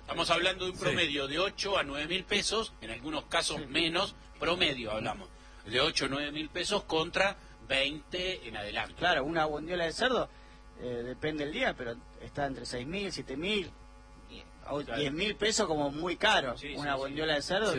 Estamos hablando de un promedio de 8 a 9 mil pesos, en algunos casos menos, promedio hablamos, de 8 a 9 mil pesos contra 20 en adelante. Claro, una bondiola de cerdo, depende del día, pero está entre 6.000, 7.000, o 10.000 pesos como muy caro. Una bondiola de cerdo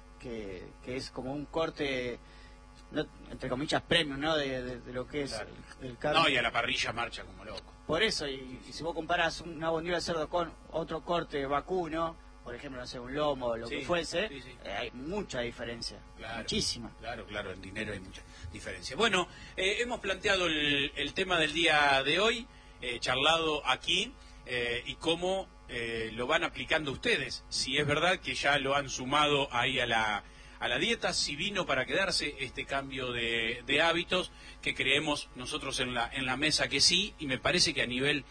que es como un corte, no, entre comillas, premium, ¿no? De lo que es el carne. No, y a la parrilla marcha como loco. Por eso, y si vos comparás una bondiola de cerdo con otro corte vacuno, por ejemplo, no sé, un lomo o lo que fuese, hay mucha diferencia, muchísima. Claro, en dinero hay mucha diferencia. Bueno, hemos planteado el tema del día de hoy, charlado aquí, y cómo lo van aplicando ustedes. Si es verdad que ya lo han sumado ahí a la dieta, si vino para quedarse este cambio de hábitos, que creemos nosotros en la mesa que sí, y me parece que a nivel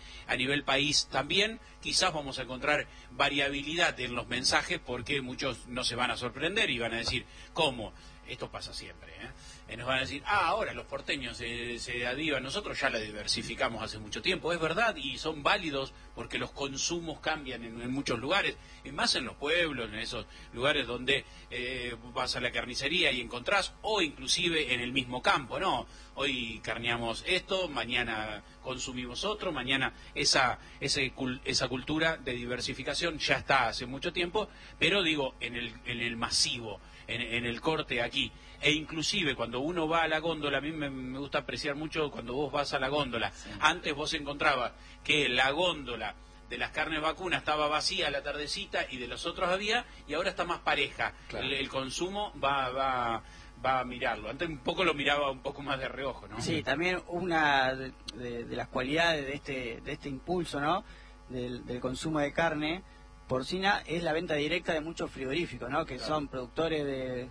país también. Quizás vamos a encontrar variabilidad en los mensajes, porque muchos no se van a sorprender y van a decir, ¿cómo? Esto pasa siempre, nos van a decir, ahora los porteños se adivan, nosotros ya la diversificamos hace mucho tiempo, es verdad, y son válidos porque los consumos cambian en muchos lugares, y más en los pueblos, en esos lugares donde vas a la carnicería y encontrás, o inclusive en el mismo campo, ¿no? Hoy carneamos esto, mañana consumimos otro, mañana esa cultura de diversificación ya está hace mucho tiempo, pero digo, en el masivo, en el corte aquí, e inclusive cuando uno va a la góndola, a mí me gusta apreciar mucho cuando vos vas a la góndola. Antes vos encontrabas que la góndola de las carnes vacunas estaba vacía a la tardecita y de los otros había, y ahora está más pareja. El consumo va a mirarlo. Antes un poco lo miraba un poco más de reojo, ¿no? Sí, también una de las cualidades de este impulso, ¿no? Del consumo de carne porcina es la venta directa de muchos frigoríficos, ¿no? Que son productores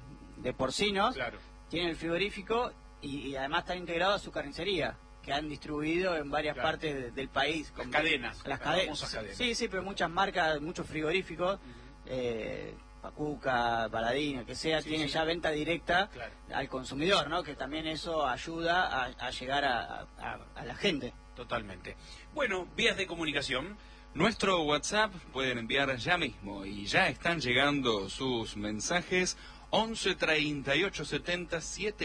de porcinos, tienen el frigorífico y además están integrados a su carnicería, que han distribuido en varias partes del país. Las cadenas. Las cadenas. Sí, pero muchas marcas, muchos frigoríficos, Pacuca, Paladino, que sea, tienen ya venta directa al consumidor, ¿no? Que también eso ayuda a llegar a la gente. Totalmente. Bueno, vías de comunicación. Nuestro WhatsApp pueden enviar ya mismo y ya están llegando sus mensajes. 11 38 70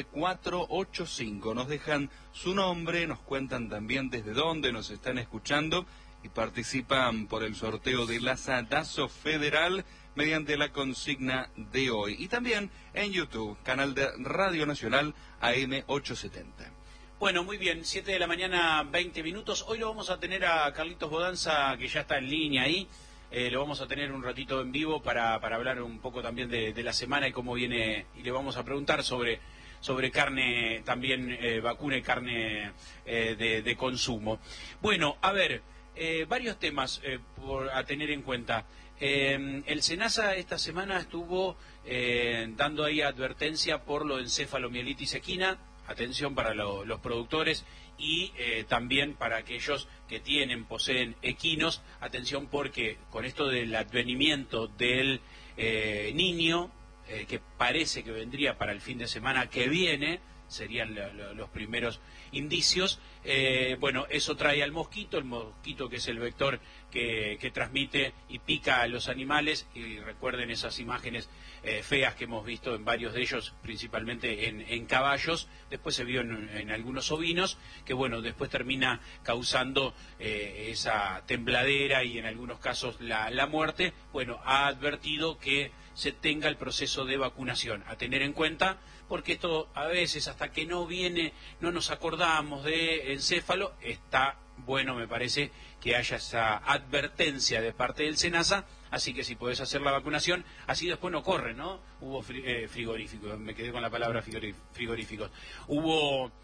7485. Nos dejan su nombre, nos cuentan también desde dónde nos están escuchando y participan por el sorteo del Asadazo Federal mediante la consigna de hoy. Y también en YouTube, canal de Radio Nacional AM 870. Bueno, muy bien, 7 de la mañana, 20 minutos. Hoy lo vamos a tener a Carlitos Bodanza, que ya está en línea ahí. Lo vamos a tener un ratito en vivo para hablar un poco también de la semana y cómo viene, y le vamos a preguntar sobre carne también vacuna y carne de consumo. Bueno, a ver, varios temas a tener en cuenta. El SENASA esta semana estuvo dando ahí advertencia por lo de encefalomielitis equina. Atención para los productores y también para aquellos que poseen equinos. Atención, porque con esto del advenimiento del niño, que parece que vendría para el fin de semana que viene, serían los primeros indicios, bueno, eso trae al mosquito, el mosquito que es el vector que transmite y pica a los animales, y recuerden esas imágenes feas que hemos visto en varios de ellos, principalmente en caballos, después se vio en algunos ovinos, que bueno, después termina causando esa tembladera y en algunos casos la muerte. Bueno, ha advertido que se tenga el proceso de vacunación a tener en cuenta, porque esto a veces hasta que no viene, no nos acordamos de encéfalo. Está bueno, me parece, que haya esa advertencia de parte del SENASA, así que si podés hacer la vacunación, así después no corre, ¿no? Hubo frigoríficos, me quedé con la palabra frigoríficos. Hubo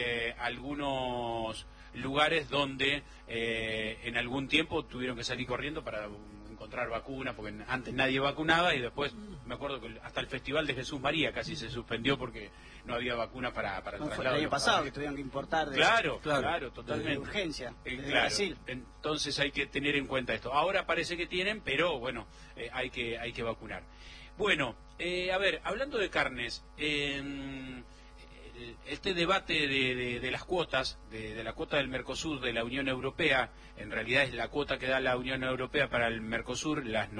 algunos lugares donde en algún tiempo tuvieron que salir corriendo para encontrar vacuna, porque antes nadie vacunaba, y después me acuerdo que hasta el Festival de Jesús María casi se suspendió porque no había vacuna para el traslado. Fue el año pasado que tuvieron que importar claro, totalmente. De urgencia, desde claro. Brasil. Entonces hay que tener en cuenta esto. Ahora parece que tienen, pero bueno, hay que vacunar. Bueno, a ver, hablando de carnes, este debate de las cuotas, de la cuota del Mercosur de la Unión Europea, en realidad es la cuota que da la Unión Europea para el Mercosur, las